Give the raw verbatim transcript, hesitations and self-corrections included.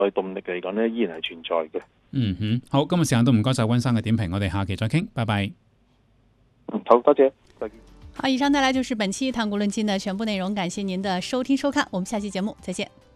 所以動力嚟講呢，依然係存在嘅。 嗯哼，好，今日時間都唔該晒溫生嘅點評，我哋下期再傾，拜拜。 嗯，好，多謝，再見。 好，以上帶來就是本期談股論盡的全部內容，感謝您的收聽收看，我們下期節目再見。